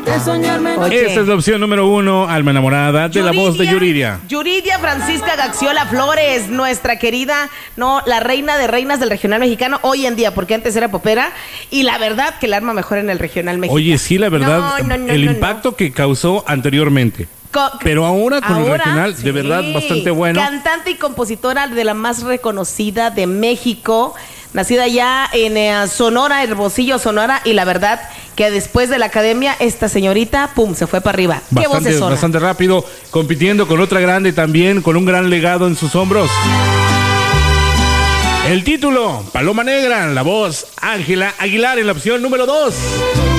de soñarme. Oye. Esta es la opción número 1, Alma Enamorada, de la voz de Yuridia. Yuridia Francisca Gaxiola Flores, nuestra querida, la reina de reinas del regional mexicano hoy en día, porque antes era popera, y la verdad que la arma mejor en el regional mexicano. Oye, sí, la verdad, el impacto que causó anteriormente. Pero ahora con el regional, sí, de verdad, bastante bueno. Cantante y compositora de la más reconocida de México, nacida ya en Sonora, Hermosillo, Sonora, y la verdad que después de la academia, esta señorita, pum, se fue para arriba. ¡Qué vocesona! Bastante rápido, compitiendo con otra grande también, con un gran legado en sus hombros. El título, Paloma Negra, la voz, Ángela Aguilar en la opción número 2.